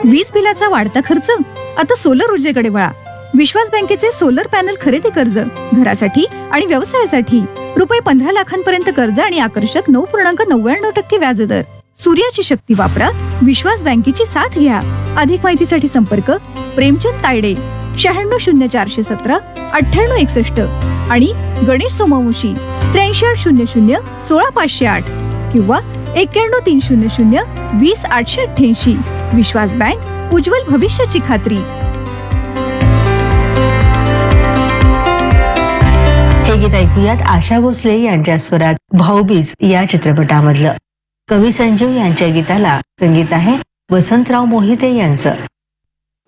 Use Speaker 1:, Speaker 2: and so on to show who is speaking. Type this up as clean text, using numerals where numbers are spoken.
Speaker 1: वीज बिलाचा वाढता खर्च आता सोलर ऊर्जेकडे वळा. विश्वास बँकेचे सोलर पॅनल खरेदी कर्ज घरासाठी आणि व्यवसायासाठी ₹15 लाखांपर्यंत कर्ज आणि आकर्षक 9.99% व्याजदर. सूर्याची शक्ती वापरा, विश्वास बँकेची साथ घ्या. अधिक माहितीसाठी संपर्क प्रेमचंद तायडे 960417 9861 आणि गणेश सोमवंशी 8300 16508 किंवा 91300 20888. विश्वास बँक, उज्ज्वल भविष्याची खात्री.
Speaker 2: हे गीत ऐकूयात आशा भोसले यांच्या स्वरात भाऊबीज या चित्रपटामधलं. कवी संजीव यांच्या गीताला संगीत आहे वसंतराव मोहिते यांचं.